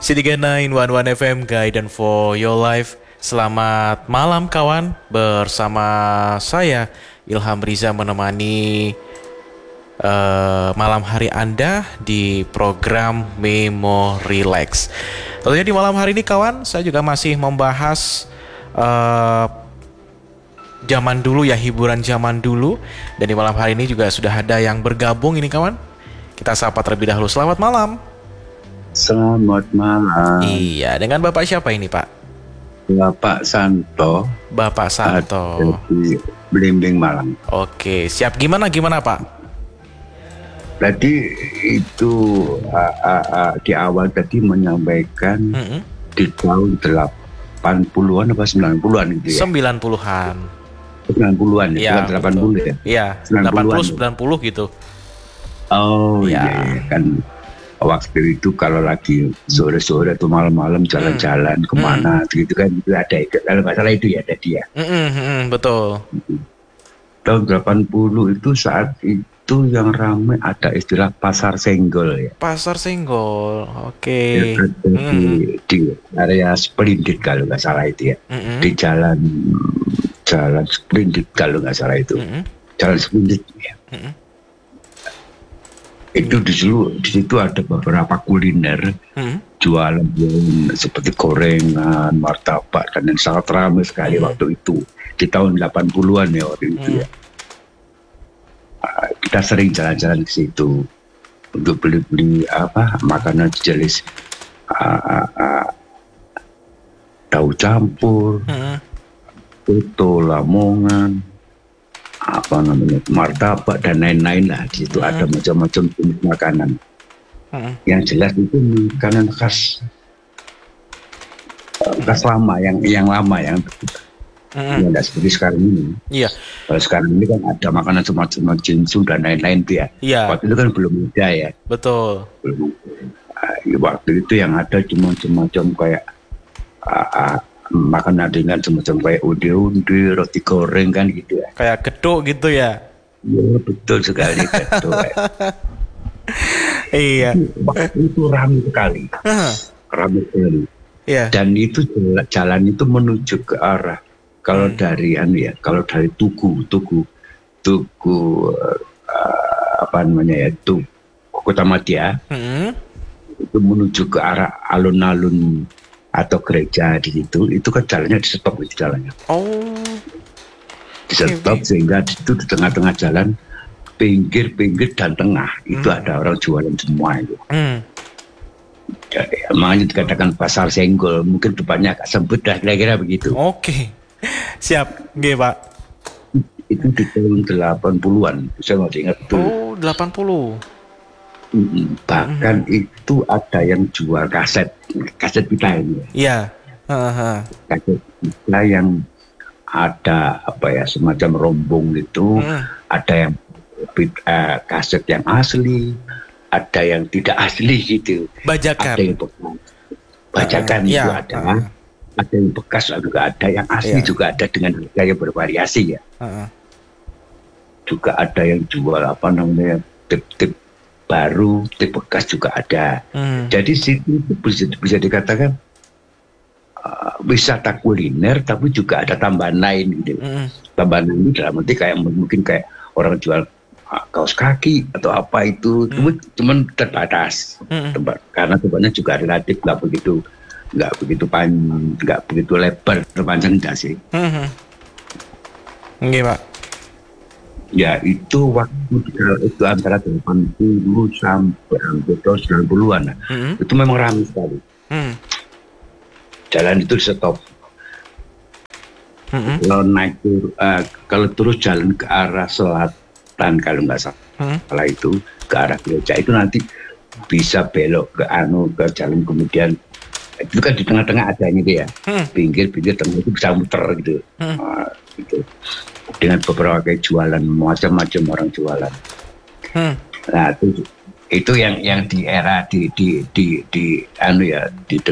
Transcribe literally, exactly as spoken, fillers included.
City sembilan satu satu F M, Guidance for Your Life. Selamat malam kawan, bersama saya Ilham Riza menemani uh, malam hari Anda di program Memo Relax. Tentunya di malam hari ini kawan, saya juga masih membahas uh, zaman dulu ya, hiburan zaman dulu. Dan di malam hari ini juga sudah ada yang bergabung ini kawan. Kita sapa terlebih dahulu. Selamat malam. Selamat malam. Iya, dengan Bapak siapa ini Pak? Bapak Santo. Bapak Santo. Di Blimbing Malang. Oke, siap. Gimana gimana Pak? Tadi itu uh, uh, uh, di awal tadi menyampaikan mm-hmm. di tahun delapan puluhan apa sembilan puluhan gitu ya? sembilan puluhan. sembilan puluhan ya, ya bukan delapan puluh ya? Iya, delapan puluh sembilan puluh gitu. Oh iya, ya, kan waktu itu kalau lagi sore-sore atau malam-malam jalan-jalan hmm. kemana hmm. gitu kan, itu ada kalau nggak salah itu ya tadi ya. Hmm, hmm, betul. Tahun delapan puluh itu saat itu yang ramai ada istilah pasar senggol ya. Pasar senggol, oke. Okay. Ya, di, hmm. di area Splendid kalau nggak salah itu ya. Hmm. Di jalan jalan Splendid kalau nggak salah itu. Hmm. Jalan Splendid ya. Hmm. Itu di situ, di situ ada beberapa kuliner hmm. jualan seperti gorengan, martabak dan yang sangat ramai sekali hmm. waktu itu di tahun delapan puluhan ya waktu hmm. itu ya. Uh, kita sering jalan-jalan ke situ untuk beli-beli apa makanan jenis uh, uh, uh, tahu campur, hmm. soto, lamongan, apa namanya martabak dan lain-lain lah. Di situ hmm. ada macam-macam jenis makanan. Hmm. Yang jelas itu makanan khas hmm. khas lama, yang yang lama yang hmm. yang tidak seperti sekarang ini. Iya. Kalau sekarang ini kan ada makanan semacam ginseng dan lain-lain tuh ya. Iya. Waktu itu kan belum ada ya. Betul. Belum. Uh, waktu itu yang ada cuma semacam kayak uh, uh, makanan ringan semacam kayak undi-undi, roti goreng kan gitu ya. Kayak geduk gitu ya. Iya betul sekali geduk. Iya. Waktu itu ramai sekali, ramai sekali. Iya. Dan itu jalan, jalan itu menuju ke arah kalau hmm. dari anu ya, kalau dari Tugu, Tugu, Tugu uh, apa namanya ya, Tugu Kota Madya, hmm. itu menuju ke arah alun-alun atau gereja di situ, itu kan jalannya di stop itu jalannya. Oh. Di stop okay. Sehingga itu di tengah-tengah jalan, pinggir-pinggir dan tengah hmm. itu ada orang jualan semua itu. Hmm. Ya, ya, makanya dikatakan pasar senggol, mungkin depannya agak sempit lah kira-kira begitu. Oke. Okay. Siap, nggih Pak. Itu di tahun delapan puluhan, saya masih ingat tuh. Oh, delapan puluh. Bahkan mm-hmm. itu ada yang jual kaset, kaset pita ini. Iya. Uh-huh. Kaset pita yang ada apa ya, semacam rombong itu, mm. ada yang uh, kaset yang asli, ada yang tidak asli gitu. Bajakan. Ada yang bekas. Bajakan uh, itu ya. ada. Uh. Ada yang bekas juga ada, yang asli yeah. juga ada dengan harga yang bervariasi ya. Uh-huh. Juga ada yang jual apa namanya tip-tip baru, tip bekas juga ada. Hmm. Jadi situ bisa, bisa dikatakan uh, wisata kuliner, tapi juga ada tambahan lain gitu. Hmm. Tambahan ini dalam arti kayak mungkin kayak orang jual uh, kaos kaki atau apa itu, hmm. cuman terbatas. Hmm. Tempat, karena tempatnya juga relatif nggak begitu nggak begitu panjang, nggak begitu lebar, terpanjang enggak sih. Hmm. Nggih Pak. Ya itu waktu itu antara delapan puluh sampai hampir tahun sembilan puluhan lah. Mm-hmm. Itu memang ramai sekali. Mm. Jalan itu stop. Mm-hmm. Kalau naik tur, uh, kalau terus jalan ke arah selatan kalau nggak salah, mm-hmm. itu ke arah gereja itu nanti bisa belok ke anu ke jalan kemudian itu kan di tengah-tengah ada gitu ya. Mm. Pinggir-pinggir tengah itu bisa muter gitu. Mm. Uh, gitu. Dengan beberapa kayak jualan macam-macam orang jualan. Hmm. Nah itu itu yang yang di era di di di di anu ya di